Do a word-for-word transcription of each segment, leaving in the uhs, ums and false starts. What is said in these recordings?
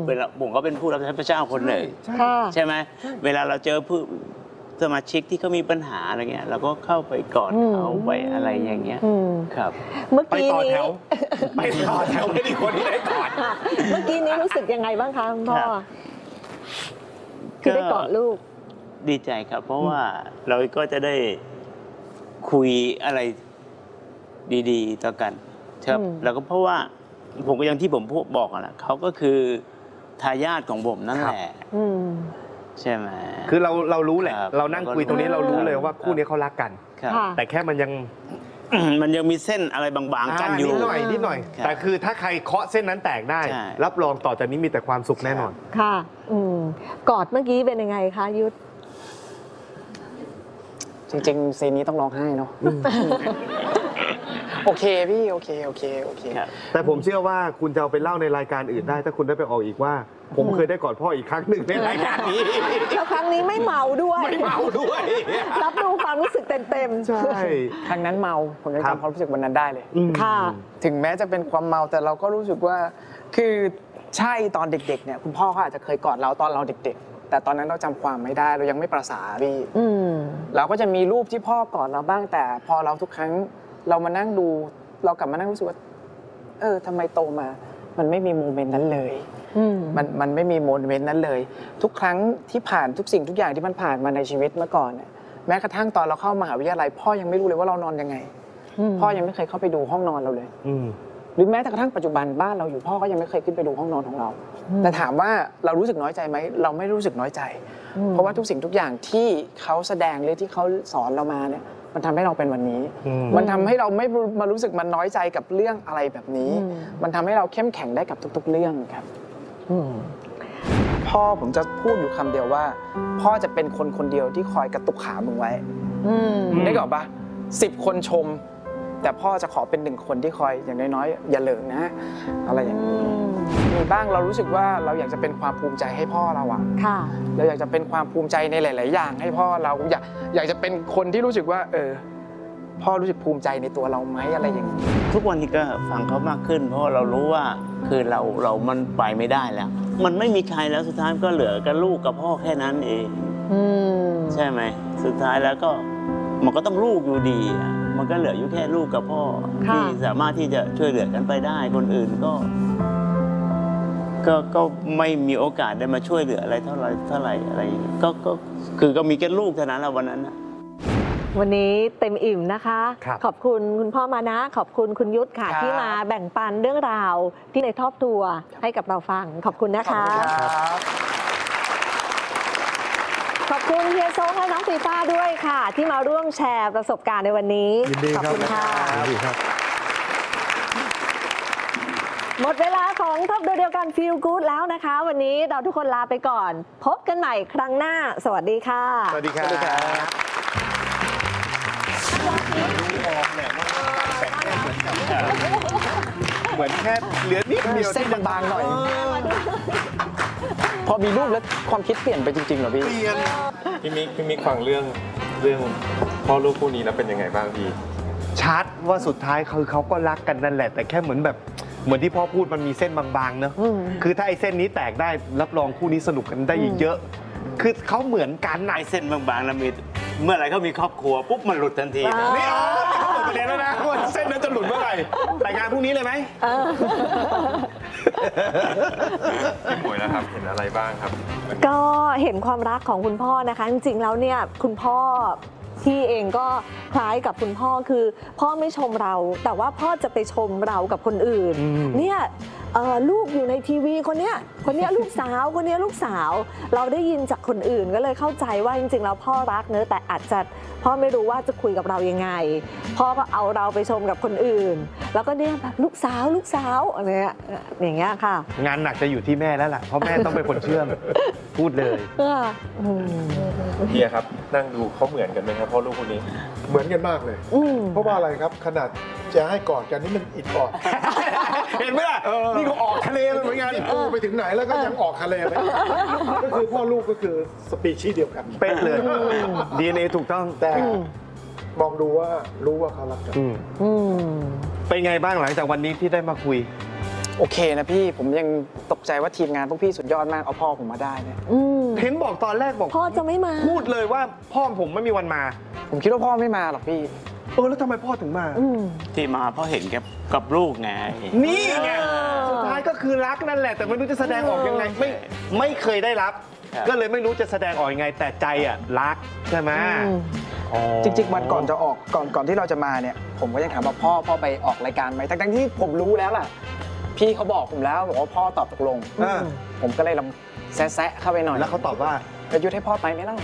เวลาผมก็เป็นผู้รับใช้พระเจ้าคนหนึ่งใช่ไหมเวลาเราเจอผู้สมาชิกที่เขามีปัญหาอะไรเงี้ยเราก็เข้าไปกอดเขาไปอะไรอย่างเงี้ยครับเมื่อกี้นี้ไปต่อแถวไม่ได้คนที่ได้กอดเมื่อกี้นี้รู้สึกยังไงบ้างคะคุณพ่อที่ได้กอดลูกดีใจครับเพราะว่าเราก็จะได้คุยอะไรดีๆต่อกันครับแล้วก็เพราะว่าผมก็อย่างที่ผมพูดบอกแหละเขาก็คือทายาทของผมนั่นแหละใช่ไหมคือเราเรารู้แหละเรานั่งคุยตรงนี้เรารู้เลยว่าคู่นี้เขารักกันแต่แค่มันยังมันยังมีเส้นอะไรบางๆกันอยู่นิดหน่อยนิดหน่อยแต่คือถ้าใครเคาะเส้นนั้นแตกได้รับรองต่อจากนี้มีแต่ความสุขแน่นอนค่ะกอดเมื่อกี้เป็นยังไงคะยุทธจริงๆซีนนี้ต้องร้องไห้เนาะโอเคพี่โอเคโอเคโอเคแต่ผมเชื่อว่าคุณจะเอาไปเล่าในรายการอื่นได้ถ้าคุณได้ไปออกอีกว่าผมเคยได้กอดพ่ออีกครั้งหนึ่งในรายการนี้แล้วครั้งนี้ไม่เมาด้วยไม่เมาด้วยรับรู้ความรู้สึกเต็มๆใช่ครั้งนั้นเมาผมยังจำความรู้สึกวันนั้นได้เลยค่ะถึงแม้จะเป็นความเมาแต่เราก็รู้สึกว่าคือใช่ตอนเด็กๆเนี่ยคุณพ่อเขาอาจจะเคยกอดเราตอนเราเด็กๆแต่ตอนนั้นเราจำความไม่ได้เรายังไม่ประสาพี่เราก็จะมีรูปที่พ่อกอดเราบ้างแต่พอเราทุกครั้งเรามานั่งดูเรากลับมานั่งรู้สึกว่าเออทำไมโตมามันไม่มีโมเมนต์นั้นเลยมันมันไม่มีโมเมนต์นั้นเลยทุกครั้งที่ผ่านทุกสิ่งทุกอย่างที่มันผ่านมาในชีวิตเมื่อก่อนเนี่ยแม้กระทั่งตอนเราเข้ามหาวิทยาลัยพ่อยังไม่รู้เลยว่าเรานอนยังไงพ่อยังไม่เคยเข้าไปดูห้องนอนเราเลยหรือแม้แต่กระทั่งปัจจุบันบ้านเราอยู่พ่อก็ยังไม่เคยขึ้นไปดูห้องนอนของเราแต่ถามว่าเรารู้สึกน้อยใจไหมเราไม่รู้สึกน้อยใจเพราะว่าทุกสิ่งทุกอย่างที่เขาแสดงหรือที่เขาสอนเรามาเนี่ยมันทำให้เราเป็นวันนี้มันทำให้เราไม่มารู้สึกมันน้อยใจกับเรื่องอะไรแบบนี้มันทำให้เราเข้มแข็งได้กับทุกๆเรื่องครับพ่อผมจะพูดอยู่คำเดียวว่าพ่อจะเป็นคนคนเดียวที่คอยกระตุกขามึงไว้ได้ก่อนปะสิบคนชมแต่พ่อจะขอเป็นหนึ่งคนที่คอยอย่างน้อยๆอย่าเหลิงนะอะไรอย่างนี้มีบ้างเรารู้สึกว่าเราอยากจะเป็นความภูมิใจให้พ่อเราอะเราอยากจะเป็นความภูมิใจในหลายๆอย่างให้พ่อเราอยากอยากจะเป็นคนที่รู้สึกว่าเออพ่อรู้สึกภูมิใจในตัวเราไหมอะไรอย่างนี้ทุกวันนี้ก็ฟังเขามากขึ้นเพราะเรารู้ว่าคือเราเรามันไปไม่ได้แล้วมันไม่มีใครแล้วสุดท้ายก็เหลือกับลูกกับพ่อแค่นั้นเองใช่ไหมสุดท้ายแล้วก็มันก็ต้องลูกอยู่ดีมันก็เหลืออยู่แค่ลูกกับพ่อที่สามารถที่จะช่วยเหลือกันไปได้คนอื่นก็ก็ก็ไม่มีโอกาสได้มาช่วยเหลืออะไรเท่าไรเท่าไหร่อะไรก็ก็คือก็มีแค่ลูกเท่านั้นแหละวันนั้นนะวันนี้เต็มอิ่มนะคะขอบคุณคุณพ่อมานะขอบคุณคุณยุทธค่ะที่มาแบ่งปันเรื่องราวที่ในครอบครัวให้กับเราฟังขอบคุณนะคะขอบคุณเฮียโซและน้องฟีฟ้าด้วยค่ะที่มาร่วมแชร์ประสบการณ์ในวันนี้ขอบคุณค่ะหมดเวลาของท็อปเดียวกันฟีลกู๊ดแล้วนะคะวันนี้เราทุกคนลาไปก่อนพบกันใหม่ครั้งหน้าสวัสดีค่ะสวัสดีครับเหมือนแค่เหลือนิดเดียวเส้นบางๆหน่อยพอมีรูปแล้วความคิดเปลี่ยนไปจริงๆเหรอพี่เปลี่ยนพี่มิกพี่มิกฟังเรื่องเรื่องพ่อลูกคู่นี้แล้วเป็นยังไงบ้างพี่ชัดว่าสุดท้ายคือเขาก็รักกันนั่นแหละแต่แค่เหมือนแบบเหมือนที่พ่อพูดมันมีเส้นบางๆเนอะคือถ้าไอ้เส้นนี้แตกได้รับรองคู่นี้สนุกกันได้อีกเยอะคือเขาเหมือนกันไอ้เส้นบางๆแล้วมีเมื่อไหร่เขามีครอบครัวปุ๊บมันหลุดทันทีนี่อ๋อเขาหมดประเด็นแล้วนะว่าเส้นนั้นจะหลุดเมื่อไหร่รายงานพรุ่งนี้เลยไหมพี่หมวยนะครับเห็นอะไรบ้างครับก็เห็นความรักของคุณพ่อนะคะจริงๆแล้วเนี่ยคุณพ่อที่เองก็คล้ายกับคุณพ่อคือพ่อไม่ชมเราแต่ว่าพ่อจะไปชมเรากับคนอื่นเนี่ยลูกอยู่ในทีวีคนเนี้ยคนเนี้ยลูกสาวคนเนี้ยลูกสาวเราได้ยินจากคนอื่นก็เลยเข้าใจว่าจริงๆแล้วพ่อรักเนอะแต่อาจจะพ่อไม่รู้ว่าจะคุยกับเรายังไงพ่อก็เอาเราไปชมกับคนอื่นแล้วก็เนี่ยแบบลูกสาวลูกสาวอะไรอย่างเงี้ยค่ะงานหนักจะอยู่ที่แม่แล้วล่ะเพราะแม่ต้องเป็นคนเชื่อมพูดเลยเฮียครับนั่งดูเขาเหมือนกันไหมครับพ่อลูกคนนี้เหมือนกันมากเลยเพราะว่าอะไรครับขนาดจะให้กอดกันนี่มันอิดออดเห็นไหมล่ะนี่เขาออกทะเลเหมือนกันปูไปถึงไหนแล้วก็ยังออกทะเลไปก็คือพ่อลูกก็คือสปีชีส์เดียวกันเป๊ะเลย ดี เอ็น เอ ถูกต้องแต่มองดูว่ารู้ว่าเขารักกันเป็นไงบ้างหลังจากวันนี้ที่ได้มาคุยโอเคนะพี่ผมยังตกใจว่าทีมงานพวกพี่สุดยอดมากเอาพ่อผมมาได้เนี่ยอืมเห็นบอกตอนแรกบอกพ่อจะไม่มาพูดเลยว่าพ่อผมไม่มีวันมาผมคิดว่าพ่อไม่มาหรอกพี่เออแล้วทำไมพ่อถึงมาอืมที่มาเพราะเห็นกับกับลูกไงนี่ไงสุดท้ายก็คือรักนั่นแหละ แต่ไม่รู้จะแสดงออกยังไงไม่ไม่เคยได้รับครับก็เลยไม่รู้จะแสดงออกยังไง แต่ใจอ่ะรักใช่ไหมอืมอ๋อจริงๆวันก่อนจะออกก่อนก่อนที่เราจะมาเนี่ย ผมก็ยังถามว่าพ่อพ่อไปออกรายการไหมทั้งๆที่ผมรู้แล้วล่ะ พี่เขาบอกผมแล้วบอกว่าพ่อตอบตกลงเออผมก็เลยลองแซะๆเข้าไปหน่อยแล้วเขาตอบว่าประยุทธ์ให้พ่อไปไหมเล่า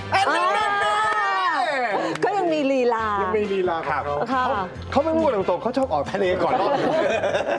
ก็ยังมีลีลายังมีลีลาของเขาค่ะเขาไม่พูดตรงๆเขาชอบออกทะเลก่อนรอบ